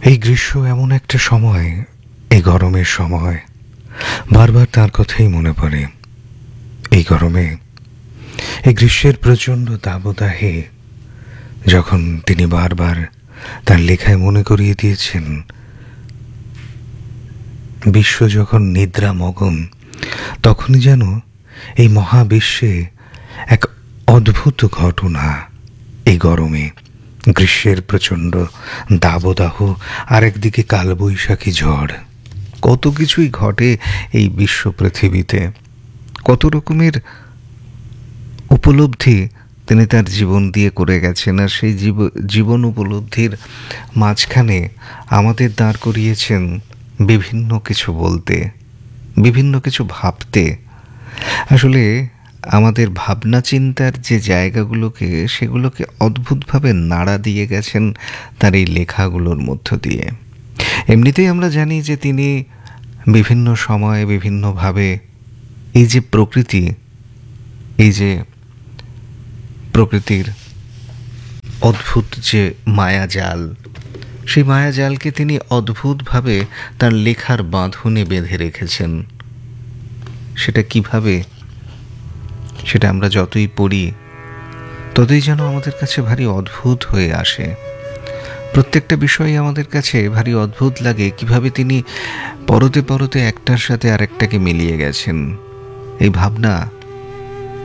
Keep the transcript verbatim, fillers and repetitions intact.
এই গ্রীষ্ম এমন একটা সময়, এই গরমের সময় বারবার তার কথাই মনে পড়ে। এই গরমে, এই গ্রীষ্মের প্রচণ্ড দাবদাহে যখন তিনি বারবার তার লেখায় মনে করিয়ে দিয়েছেন, বিশ্ব যখন নিদ্রামগ্ন, তখনই যেন এই মহাবিশ্বে এক অদ্ভুত ঘটনা। এই গরমে, গ্রীষ্মের প্রচণ্ড দাবদাহ, আর একদিকে কালবৈশাখী ঝড়, কত কিছুই ঘটে এই বিশ্ব পৃথিবীতে। কত রকমের উপলব্ধি তিনি তার জীবন দিয়ে করে গেছেন, আর সেই জীবন উপলব্ধির মাঝখানে আমাদের দাঁড় করিয়েছেন বিভিন্ন কিছু বলতে, বিভিন্ন কিছু ভাবতে। আসলে আমাদের ভাবনা চিন্তার যে জায়গাগুলোকে, সেগুলোকে অদ্ভুতভাবে নাড়া দিয়ে গেছেন তার এই লেখাগুলোর মধ্য দিয়ে। এমনিতেই আমরা জানি যে তিনি বিভিন্ন সময়ে বিভিন্নভাবে এই যে প্রকৃতি, এই যে প্রকৃতির অদ্ভুত যে মায়াজাল, সেই মায়াজালকে তিনি অদ্ভুতভাবে তার লেখার বাঁধনে বেঁধে রেখেছেন। সেটা কিভাবে, সেটা আমরা যতই পড়ি ততই যেন আমাদের কাছে ভারী অদ্ভুত হয়ে আসে। প্রত্যেকটা বিষয় আমাদের কাছে ভারী অদ্ভুত লাগে, কিভাবে তিনি পরতে পরতে একটার সাথে আরেকটাকে মিলিয়ে গেছেন। এই ভাবনা